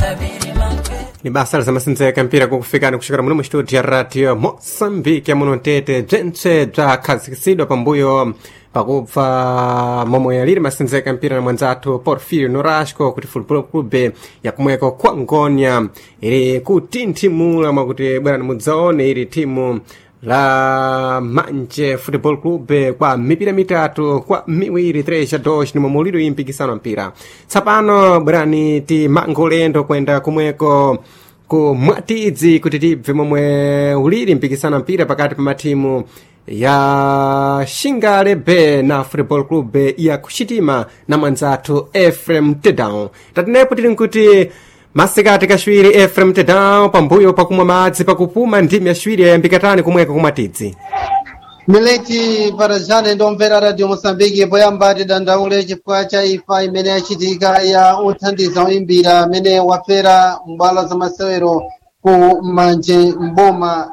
ni basa lizamasenzeka mpira kukufikani kushikira muno mu studio ya radio Mozambique muno ntete bzentse bzakhazikisidwa pambuyo pakubva momwe yaliri masenzeka mpira na mwanzathu Porfirio Norasco kuti Football Club yakumweko kwa Ngonia ili kutinthimula mwakuti bwana mudzaone ili timu la Manje Football Club kwa mipira mitatu kwa miwiri 3-2 ni momuliro impikisano mpira tsapano bwerani ti mangolendo kwenda kumweko ku Mwatidzi kuti tibve momwe uliri mpikisano mpira pakati pa matimu ya Shingale B na Football Club ya Kushitima na mwanzathu Ephraim Tedown tatinepo tili nkuti masikati kashwiri Ephraim Tedown pambuyo pakumwa madzi pakupuma ndimi yashwiri yayambikatani kumweko kumwatidzi mileti parajane ndomvera radio Mozambique poyamba tidandaule chifukwa cha ifa imene yachitika ya uthandiza oyimbira amene wafera mbwalo za masewero ku Manje mboma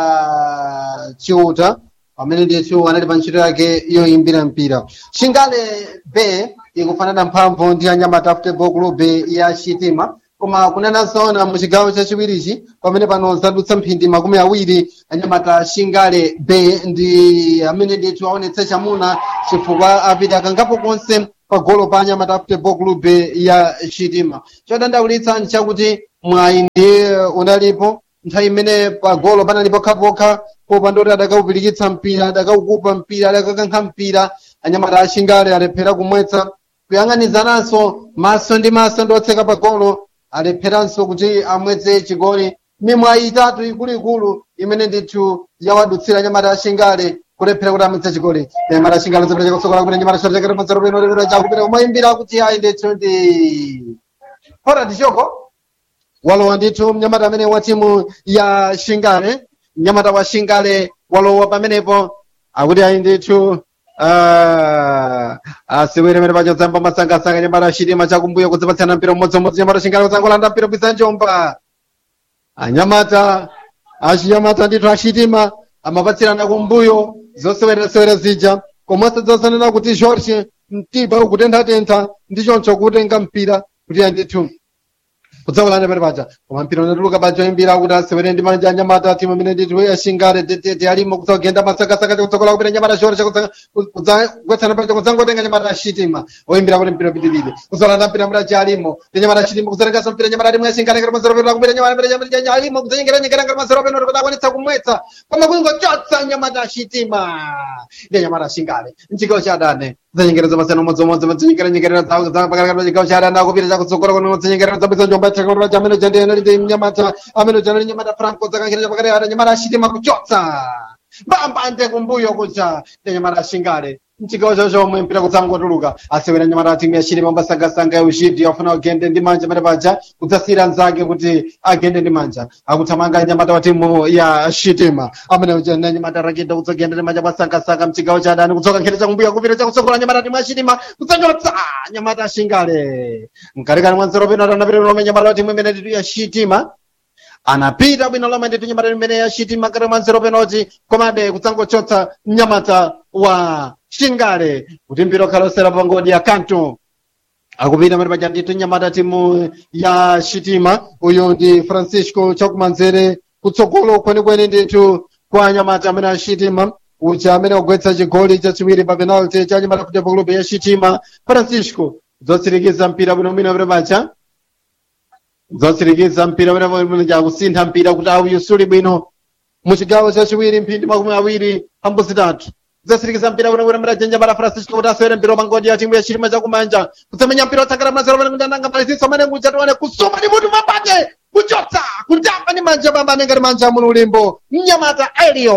la Chiuta pamene ndithu anali pa ntchito yake yoyimbira mpira. Shingale B ikufanana mphamvu ndi Anyamata Football Club ya Chitima koma kunenanso mu chigawo chachiwirichi pamene pano zadutsa mphindi 20 Anyamata Shingale B ndi amene ndithu aonetsa chamuna chifukwa apita akangapo konse pa golo pa Anyamata Football Club ya Chitima. Chodandaulitsa nchakuti mwayi ndi unalipo nthawi imene pa golo panalipo khapokha popandoti adakawupirikitsa mpira adakawukupa mpira adakakankha mpira Anyamata Shingale alephera kumwetsa kuyang'anizananso maso ndi maso ndotseka pa golo alepheranso kuti amwetse chigoli mimwayi itatu ikuluikulu imene ndithu yawadutsira Anyamata Shingale kulephera kuti amwetse chigoli. Anyamata Shingale zopera kusokola kuti Anyamata Shingale chakera mazero beno lero chakupita kumayimbira kuti ayi ndithu ndi hora ndichoko walowa ndithu mnyamata amene wa timu ya Shingale mnyamata wa Shingale walowa pamenepo akuti ayi ndithu asiwere mene pacho zamba masangasanga Anyamata Chitima chakumbuyo kudzipatsana mpira umodzi Anyamata Shingale kuzangolanda mpira pisa njomba Anyamata ndithu Chitima amapatsirana kumbuyo zosewera zija komanso zosanena kuti George Mtiba ukutentha ndichoncho kutenga mpira kuti andithu kudzawulanda pali paja koma mpira unatuluka paja imbira kuti asewere ndi manja Anyamata timu imene ndithu ya Shingale tete alimo kudzagenda masakasaka kutsokola kupita Anyamata George kudzagwetsana paja kudzangotenga Anyamata Chitima oyimbira kuti mpira upitirire kudzawulanda mpira mraja alimo ndi Anyamata Chitima kudzarengaso mpira Anyamata timu ya Shingale ngati mazero peno kupita Anyamata alimo kudzanyengera ngati mazero peno kuti akwanitsa kumwetsa koma kungochotsa Anyamata Chitima ndi Anyamata Shingale mchigawo cha adani zanyengereza masana umodzi zinyengerera pakati chigawo cha adani akupita chakutsokola kuno zinyengerera zabisa njomba chakora chamene jandena ndi Nyamata amene jandena Nyamata Franco zakankhira pakati ada Anyamata Chitima kuchotsa mbambande kumbuyo kucha ndi Anyamata Shingale mchigawo chomwe mpira kudzangotuluka asewera Anyamata timu ya Chitima masangasanga ya ushidi afuna agende ndi manja pamene paja kudzasira nzake kuti agende ndi manja akuthamanga Anyamata wa timu ya Chitima amene ujana Anyamata rakenda kudzagenda ndi manja masangasanga mchigawo cha adani kudzoka nkhira chakumbuyo kupita chakutsokola Anyamata timu ya Chitima kudzachotsa Anyamata Shingale mkalikani mwanzero peno atanapita lomwe Anyamata timu imene nditu ya Chitima anapita bwino lomwe nditu Anyamata imene ya Chitima kati mwanzero penoti komabe kudzangochotsa Anyamata wa Shingale kuti mpira ukhalosera pangodi ya kanto akupita mari paja ndithu Anyamata timu ya Chitima uyu ndi Francisco chakumanzere kutsogolo kwenikweni ndithu kwa Anyamata amene a Chitima uja amene wagwetsa chigoli chachiwiri pa penalty cha Anyamata Football Club ya Chitima Francisco zotsirikiza mpira bwino pamene paja zotsirikiza mpira pamene paja kusintha mpira kuti awuyusuli bwino muchigawo chachiwiri mphindi 23 zasirikiza mpira kuna mra jenja mara Francisco kuti asewere mpira pangodi ya timu ya Chitima chakumanja kutsamenya mpira otsakala mazero pamene kundananga maliziso amene kuchatiwane kusoma ndi mutu mapate kuchotsa kutamba ndi manja pambane ngati manja muno ulimbo Nyamata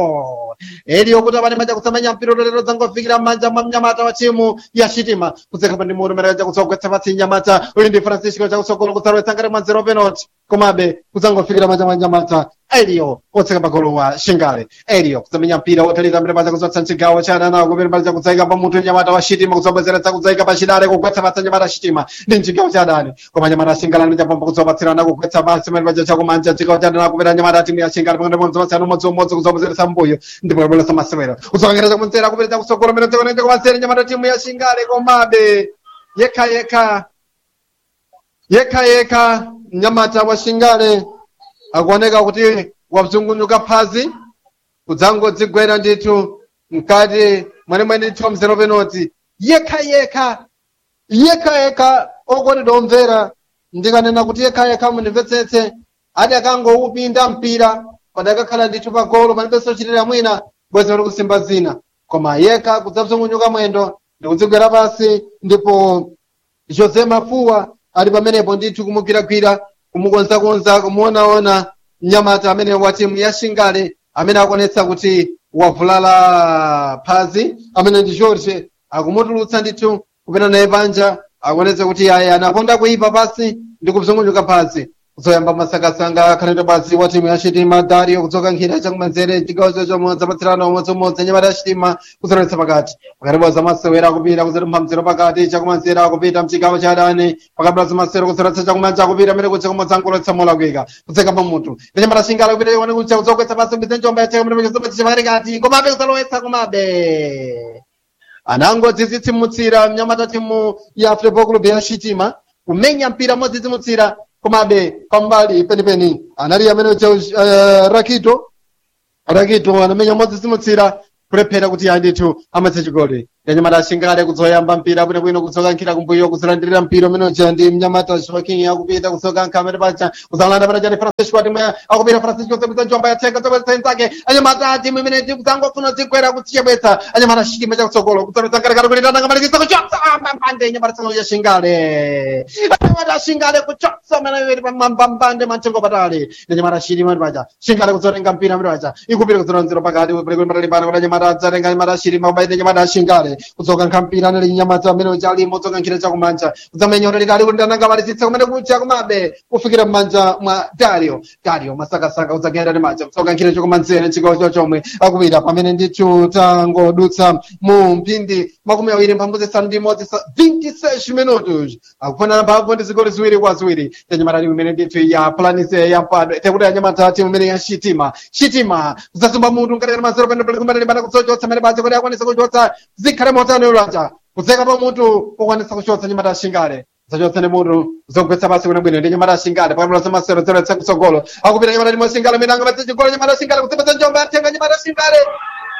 Elio kuti apane manja kutsamenya mpira lero zangofikira manja mwa Nyamata wa timu ya Chitima kutseka pa ndi mutu mera chakutsogwetsa patsi Nyamata uli ndi Francisco chakutsogolo kutsarwetsa ngati mwanzero penalty komabe kudzangofikira manja mwa Nyamata Elio otseka pagolo wa Shingale Elio kutsamenya mpira otaliza mbere paja kudzotsa chigawo cha ana kupera paja kudzaika pa mutu Nyamata wa Chitima kudzobwezera kudzaika pa Shidale kugwetsa patsi Nyamata Chitima ndi chigawo cha adani koma Nyamata Shingale ndi chapomba kudzobatsirana kugwetsa patsi mbere paja chakumanja chigawo cha adani kupera Nyamata timu ya Shingale pangane mwanzo umodzi kudzobwezera mbuyo ndi bwelo sa masewera kudzokangera kumtsera kupera kusokolo mene tsonende kumasera Nyamata timu ya Shingale komabe yekha yekha mnyamata wa Shingale akuoneka kuti wazungunuka phazi kudzangodzigwera ndithu mkati mwenemwene ndithu mzero penoti yekha okondedwa omvera ndikanena kuti yekha mundimvetsetse ati akangoupinda mpira padakakhala ndithu pagolo palibenso chitira mwina bwezi loti kusimba zina koma yekha kudzazungunuka mwendo ndikudzigwera pasi ndipo Jose Mafuwa ali pamenepo ndithu kumugwiragwira kumukonzakonza kumuonaona mnyamata amene wa timu ya Shingale amene akuonetsa kuti wavulala phazi amene ndi George akumutulutsa ndithu kupita naye panja akuonetsa kuti ayi anakonda kuipa pasi ndi kuzungunuka phazi kuzoyamba masakasanga akhalendo basi wa timu ya Chitima Dario kudzoka nkhira chakumanzere chigawo chomwe zapatsirana umodzi nyamata ya Chitima kuzoletsa pakati za masewera akupita kuzolepha mzero pakati chakumanzere akupita mchigawo cha adani pakabula za masewero kuzoletsa chakumanja akupita amene kucha kumadzangoletsa mola kuika kudzeka pamutu nyamata Shingale kupita yone kucha kuzokwetsa pasi mbidze njomba ya cheka mene kuzoletsa pakati komabe kuzalowetsa komabe anangodzidzimutsira mnyamata timu ya Football Club ya Chitima kumenya mpira modzidzimutsira komabe pambali penipeni anali amene Rakito anamenya modzidzimutsira kulephera kuti andithu amatse chigoli nyamata Shingale kuzoyamba mpira bwino kudzoka nkhira kumbuyo kuzilandirira mpira umene uja ndi mnyamata Joaquim akupita kudzoka nkamere pacha kuzalanda pana chani Francis Wati mwe akupita Francis kudzapita njomba ya thenga zobwetsa nzake anyamata timu imene tikuzangofuna zikwera kuchiyebwetsa anyamata Chitima chakutsogolo kudzapita nkarekare kulitana ngamalikisa kuchotsa mpande nyamata ya Shingale anyamata Shingale kuchotsa amene pambambande manchengo patali nyamata Chitima pacha Shingale kudzotenga mpira amene pacha ikupita kudzonzero pakati kulimbana kuti nyamata adzatenga nyamata Chitima kubaita nyamata Shingale kudzoka nkampira nali nyamata amene uchali motsoka nkhira chakumanja kudzamenya kuti likali kuti ndananga malisitsa kumene kucha kumabe kufikira mmanja mwa Dario masakasaka udzagenda ndi manja kudzoka nkhira chakumanzere chigawo chomwe akupita pamene ndithu tangodutsa mu mphindi 26 minutos akufanana mphamvu ndi zigoli ziwiri kwa ziwiri nyamata timu imene ndithu ya planise ya mpado tekuti anyamata timu imene ya Chitima kudzasumba mutu mkati mazero pene kumbana kudzochotsa amene bache kuti akwanisa kuchotsa zikhale motano yulacha kudzeka pa mutu ukwanisa kuchotsa nyamata Shingale zachotsa ndi mutu zogwetsa pasi bwinobwino ndi nyamata Shingale pakabula za masero zeretsa kutsogolo akupita nyamata timu Shingale minanga matse chigolo nyamata Shingale kudzipeza njomba yatenga nyamata Shingale